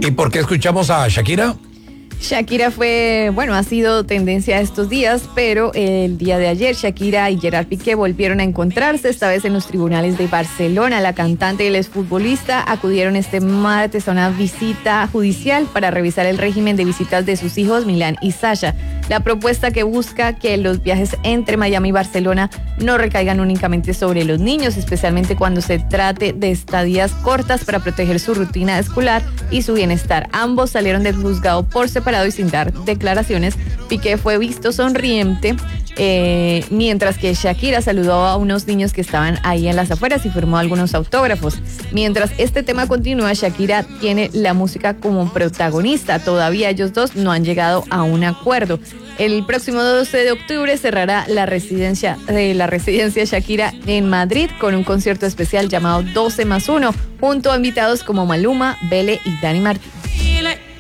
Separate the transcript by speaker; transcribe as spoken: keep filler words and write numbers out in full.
Speaker 1: ¿Y por qué escuchamos a Shakira?
Speaker 2: Shakira fue, bueno, ha sido tendencia estos días, pero el día de ayer Shakira y Gerard Piqué volvieron a encontrarse, esta vez en los tribunales de Barcelona. La cantante y el exfutbolista acudieron este martes a una visita judicial para revisar el régimen de visitas de sus hijos Milán y Sasha. La propuesta que busca que los viajes entre Miami y Barcelona no recaigan únicamente sobre los niños, especialmente cuando se trate de estadías cortas para proteger su rutina escolar y su bienestar. Ambos salieron del juzgado por separado y sin dar declaraciones. Piqué fue visto sonriente, eh, mientras que Shakira saludó a unos niños que estaban ahí en las afueras y firmó algunos autógrafos. Mientras este tema continúa, Shakira tiene la música como protagonista. Todavía ellos dos no han llegado a un acuerdo. El próximo doce de octubre cerrará la residencia de la residencia Shakira en Madrid con un concierto especial llamado doce más uno, junto a invitados como Maluma, Bele y Dani Martín.